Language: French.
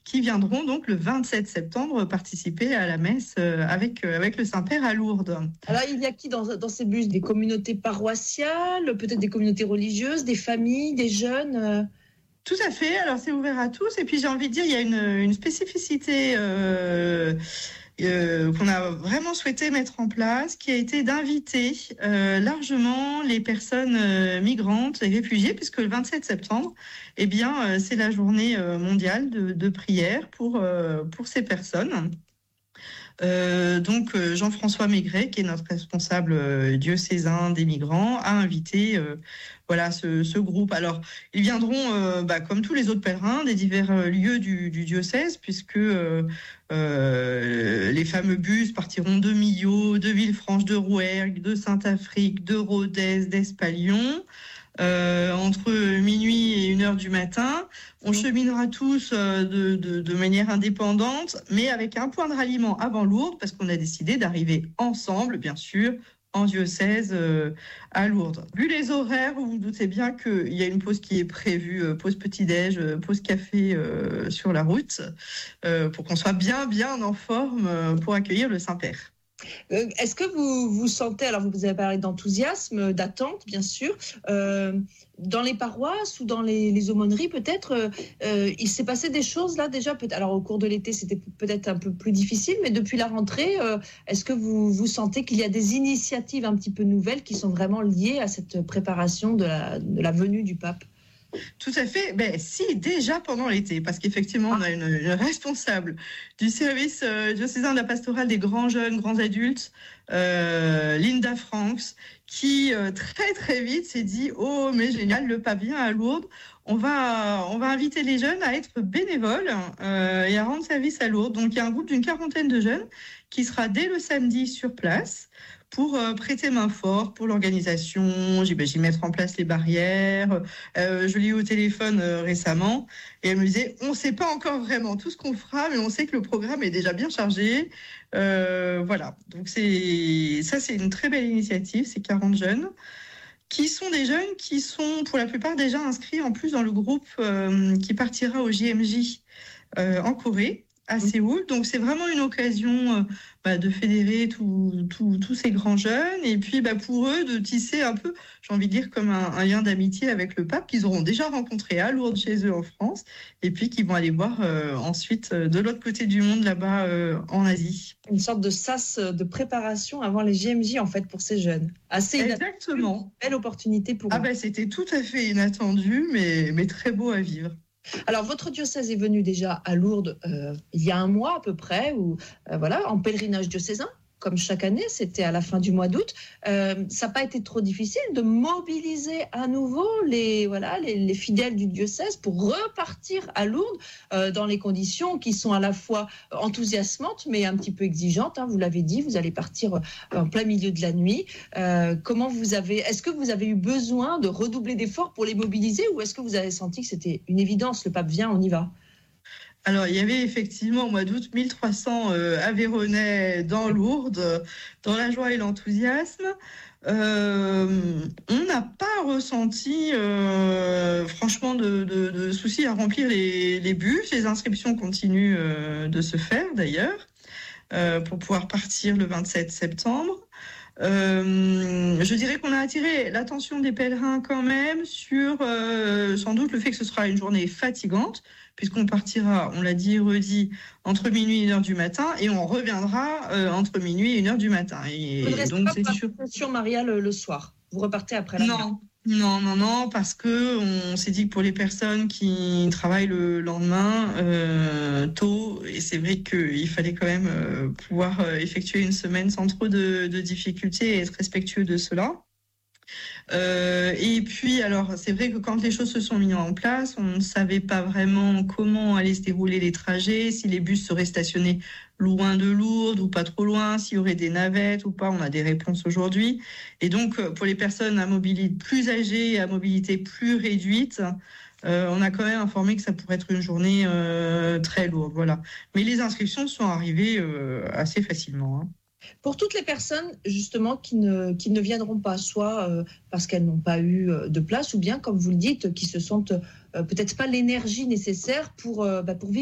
qui viendront donc le 27 septembre participer à la messe avec le Saint-Père à Lourdes. Alors, il y a qui dans ces bus? Des communautés paroissiales, peut-être des communautés religieuses, des familles, des jeunes Tout à fait. Alors, c'est ouvert à tous. Et puis, j'ai envie de dire, il y a une spécificité qu'on a vraiment souhaité mettre en place, qui a été d'inviter largement les personnes migrantes et réfugiées, puisque le 27 septembre, c'est la journée mondiale de prière pour ces personnes. Donc Jean-François Maigret, qui est notre responsable diocésain des migrants, a invité ce groupe. Alors, ils viendront, comme tous les autres pèlerins, des divers lieux du diocèse, puisque les fameux bus partiront de Millau, de Villefranche, de Rouergue, de Saint-Affrique, de Rodez, d'Espalion. Entre minuit et 1h du matin. On cheminera tous de manière indépendante, mais avec un point de ralliement avant Lourdes, parce qu'on a décidé d'arriver ensemble, bien sûr, en diocèse à Lourdes. Vu les horaires, vous vous doutez bien qu'il y a une pause qui est prévue, pause petit-déj, pause café sur la route, pour qu'on soit bien en forme pour accueillir le Saint-Père. Est-ce que vous sentez, alors vous avez parlé d'enthousiasme, d'attente bien sûr, dans les paroisses ou dans les aumôneries peut-être, il s'est passé des choses là déjà, alors au cours de l'été c'était peut-être un peu plus difficile, mais depuis la rentrée, est-ce que vous sentez qu'il y a des initiatives un petit peu nouvelles qui sont vraiment liées à cette préparation de la venue du pape ? Tout à fait. Si, déjà pendant l'été, parce qu'effectivement, on a une responsable du service diocésain de la pastorale des grands jeunes, grands adultes, Linda Franks, qui très très vite s'est dit « Oh, mais génial, le pape vient à Lourdes, on va inviter les jeunes à être bénévoles et à rendre service à Lourdes. » Donc, il y a un groupe d'une 40aine de jeunes qui sera dès le samedi sur place pour prêter main forte pour l'organisation, j'imagine mettre en place les barrières. Je l'ai eu au téléphone récemment et elle me disait, on ne sait pas encore vraiment tout ce qu'on fera, mais on sait que le programme est déjà bien chargé. Voilà, donc c'est une très belle initiative, ces 40 jeunes, qui sont des jeunes qui sont pour la plupart déjà inscrits en plus dans le groupe qui partira au JMJ en Corée, à Séoul. Donc c'est vraiment une occasion de fédérer tous ces grands jeunes et puis pour eux de tisser un peu, j'ai envie de dire, comme un lien d'amitié avec le pape qu'ils auront déjà rencontré à Lourdes chez eux en France et puis qu'ils vont aller voir ensuite de l'autre côté du monde là-bas en Asie. Une sorte de sas de préparation avant les JMJ en fait pour ces jeunes. Assez Exactement. Belle opportunité pour eux. C'était tout à fait inattendu mais très beau à vivre. Alors, votre diocèse est venu déjà à Lourdes il y a un mois à peu près, en pèlerinage diocésain, comme chaque année, c'était à la fin du mois d'août. Ça n'a pas été trop difficile de mobiliser à nouveau les fidèles du diocèse pour repartir à Lourdes dans les conditions qui sont à la fois enthousiasmantes mais un petit peu exigeantes. Vous l'avez dit, vous allez partir en plein milieu de la nuit. Est-ce que vous avez eu besoin de redoubler d'efforts pour les mobiliser ou est-ce que vous avez senti que c'était une évidence, le pape vient, on y va ? Alors, il y avait effectivement au mois d'août 1300 Aveyronais dans Lourdes, dans la joie et l'enthousiasme. On n'a pas ressenti franchement de soucis à remplir les bus. Les inscriptions continuent de se faire d'ailleurs pour pouvoir partir le 27 septembre. Je dirais qu'on a attiré l'attention des pèlerins quand même sur sans doute le fait que ce sera une journée fatigante puisqu'on partira, on l'a dit et redit, entre minuit et 1h du matin et on reviendra entre minuit et 1h du matin. Et donc c'est sûr. Sur Maria le soir. Vous repartez après la nuit. Non, parce que on s'est dit que pour les personnes qui travaillent le lendemain tôt, et c'est vrai qu'il fallait quand même pouvoir effectuer une semaine sans trop de difficultés et être respectueux de cela. Et puis, alors, c'est vrai que quand les choses se sont mises en place, on ne savait pas vraiment comment allaient se dérouler les trajets, si les bus seraient stationnés loin de Lourdes ou pas trop loin, s'il y aurait des navettes ou pas. On a des réponses aujourd'hui. Et donc, pour les personnes à mobilité plus âgées et à mobilité plus réduite, on a quand même informé que ça pourrait être une journée très lourde. Voilà. Mais les inscriptions sont arrivées assez facilement. Pour toutes les personnes justement qui ne viendront pas, soit parce qu'elles n'ont pas eu de place, ou bien, comme vous le dites, qui se sentent peut-être pas l'énergie nécessaire pour vivre